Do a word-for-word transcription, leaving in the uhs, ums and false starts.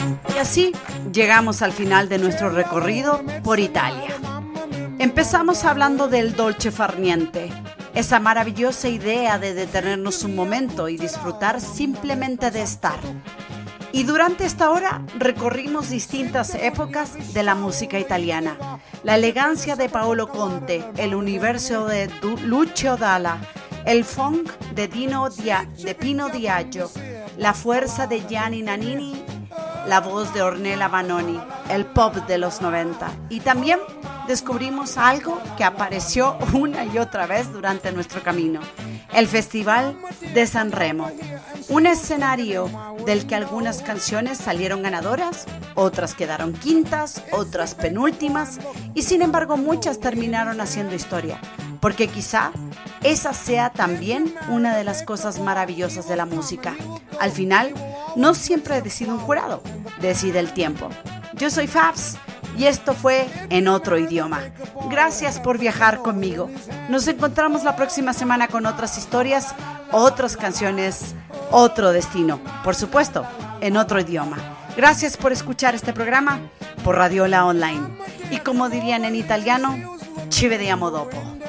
Y así llegamos al final de nuestro recorrido por Italia. Empezamos hablando del dolce far niente, esa maravillosa idea de detenernos un momento y disfrutar simplemente de estar. Y durante esta hora recorrimos distintas épocas de la música italiana. La elegancia de Paolo Conte, el universo de du- Lucio Dalla, el funk de, Dino Dia- de Pino Diagio, la fuerza de Gianni Nannini, la voz de Ornella Vanoni, el pop de los noventa. Y también descubrimos algo que apareció una y otra vez durante nuestro camino: el Festival de Sanremo. Un escenario del que algunas canciones salieron ganadoras, otras quedaron quintas, otras penúltimas, y sin embargo muchas terminaron haciendo historia, porque quizá esa sea también una de las cosas maravillosas de la música. Al final, no siempre decide un jurado, decide el tiempo. Yo soy Fabs y esto fue En Otro Idioma. Gracias por viajar conmigo. Nos encontramos la próxima semana con otras historias, otras canciones, otro destino. Por supuesto, en otro idioma. Gracias por escuchar este programa por Radiola Online. Y como dirían en italiano, ci vediamo dopo.